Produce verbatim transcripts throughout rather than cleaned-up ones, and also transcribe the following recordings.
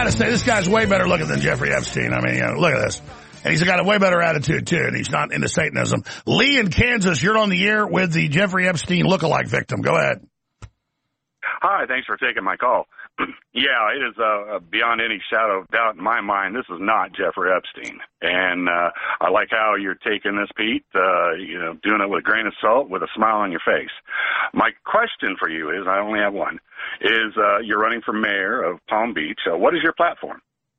got to say, this guy's way better looking than Jeffrey Epstein. I mean, you know, look at this. And he's got a way better attitude, too, and he's not into Satanism. Lee in Kansas, you're on the air with the Jeffrey Epstein lookalike victim. Go ahead. Hi, thanks for taking my call. Yeah, it is uh, beyond any shadow of doubt in my mind, this is not Jeffrey Epstein. And uh, I like how you're taking this, Pete, uh, you know, doing it with a grain of salt with a smile on your face. My question for you is, I only have one, is uh, you're running for mayor of Palm Beach. Uh, what is your platform?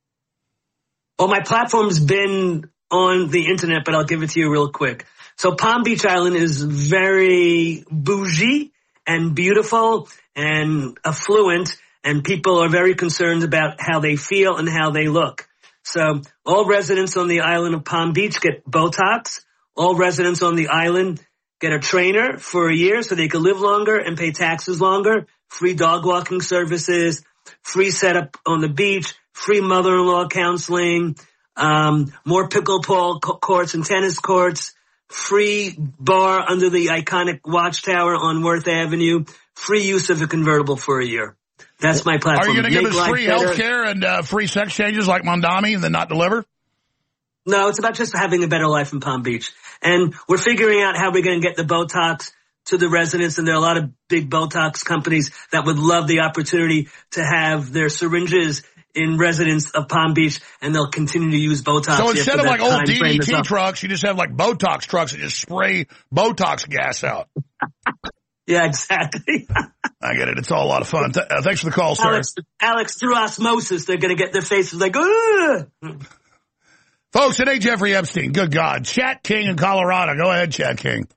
Well, my platform's been on the internet, but I'll give it to you real quick. So Palm Beach Island is very bougie and beautiful and affluent, and people are very concerned about how they feel and how they look. So all residents on the island of Palm Beach get Botox. All residents on the island get a trainer for a year so they can live longer and pay taxes longer. Free dog walking services, free setup on the beach, free mother-in-law counseling, um, more pickleball courts and tennis courts, free bar under the iconic Watchtower on Worth Avenue, free use of a convertible for a year. That's my platform. Are you going to give us free better. health care and uh, free sex changes like Mondami and then not deliver? No, it's about just having a better life in Palm Beach. And we're figuring out how we're going to get the Botox to the residents, and there are a lot of big Botox companies that would love the opportunity to have their syringes in residents of Palm Beach, and they'll continue to use Botox. So instead of like old D D T up. trucks, you just have like Botox trucks that just spray Botox gas out. Yeah, exactly. I get it. It's all a lot of fun. Th- uh, thanks for the call, sir. Alex, Alex, through osmosis, they're going to get their faces like, ugh. Folks, it ain't Jeffrey Epstein. Good God. Chat King in Colorado. Go ahead, Chat King.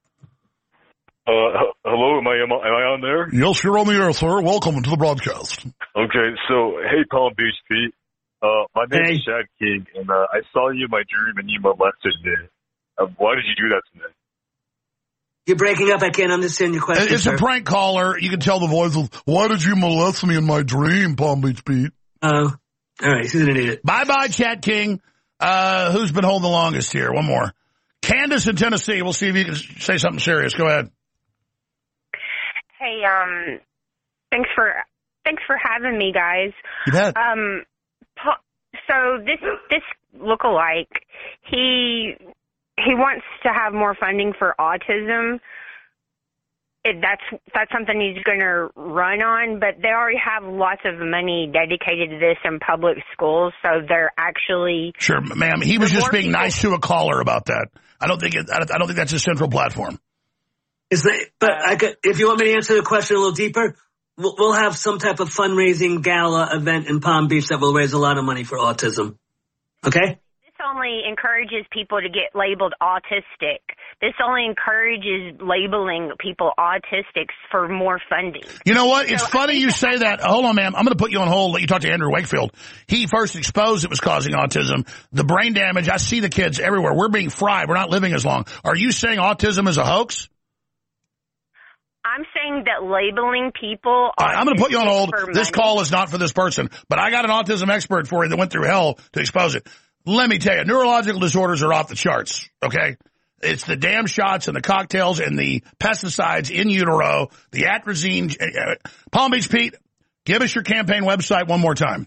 Uh, hello, am I, am I on there? Yes, you're on the air, sir. Welcome to the broadcast. Okay, so, hey, Palm Beach Pete. Uh, my name hey. is Chad King, and uh, I saw you in my dream, and you molested me. Uh, why did you do that to me? You're breaking up. I can't understand your question, It's sir. a prank caller. You can tell the voice of, why did you molest me in my dream, Palm Beach Pete? Oh, all right. He's an idiot. Bye-bye, Chat King. Uh, who's been holding the longest here? One more. Candace in Tennessee. We'll see if you can say something serious. Go ahead. Hey, um, thanks for thanks for having me, guys. You bet. Um, so this this lookalike, he he wants to have more funding for autism. It, that's that's something he's going to run on, but they already have lots of money dedicated to this in public schools, so they're actually sure, ma'am. He was just being people, nice to a caller about that. I don't think it, I don't, I don't think that's a central platform. Is that? But I could, if you want me to answer the question a little deeper, we'll, we'll have some type of fundraising gala event in Palm Beach that will raise a lot of money for autism. Okay. This only encourages people to get labeled autistic. This only encourages labeling people autistics for more funding. You know what? It's so funny you say that. Hold on, ma'am. I'm going to put you on hold. Let you talk to Andrew Wakefield. He first exposed it was causing autism. The brain damage, I see the kids everywhere. We're being fried. We're not living as long. Are you saying autism is a hoax? I'm saying that labeling people... All right, I'm going to put you on hold. This money. call is not for this person, but I got an autism expert for you that went through hell to expose it. Let me tell you, neurological disorders are off the charts, okay? It's the damn shots and the cocktails and the pesticides in utero, the atrazine. Uh, Palm Beach Pete, give us your campaign website one more time.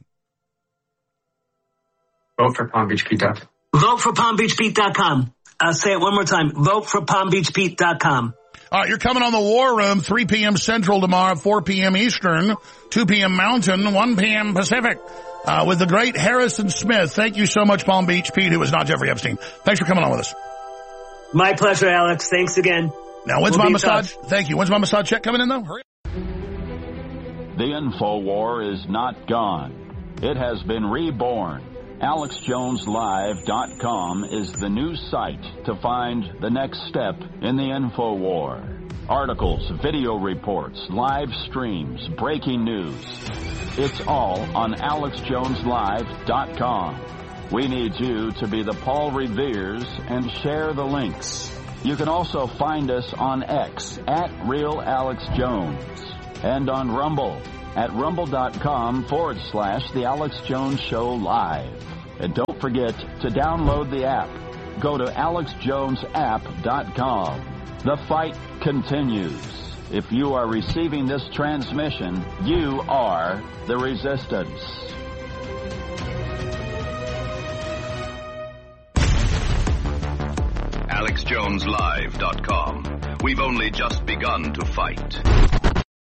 Vote for Palm Beach Pete. Vote for Palm Beach Pete dot com. I'll say it one more time. Vote for Palm Beach Pete dot com. All right, you're coming on the War Room, three p.m. Central tomorrow, four p.m. Eastern, two p.m. Mountain, one p.m. Pacific, uh, with the great Harrison Smith. Thank you so much, Palm Beach Pete, who is not Jeffrey Epstein. Thanks for coming on with us. My pleasure, Alex. Thanks again. Now, when's We'll my be massage? touch. Thank you. When's my massage check coming in, though? Hurry up. The InfoWar is not gone. It has been reborn. Alex Jones Live dot com is the new site to find the next step in the InfoWar. Articles, video reports, live streams, breaking news. It's all on Alex Jones Live dot com. We need you to be the Paul Reveres and share the links. You can also find us on X at Real Alex Jones and on Rumble at rumble.com forward slash The Alex Jones Show Live. And don't forget to download the app. Go to alex jones app dot com. The fight continues. If you are receiving this transmission, you are the resistance. Jones Live dot com. We've only just begun to fight.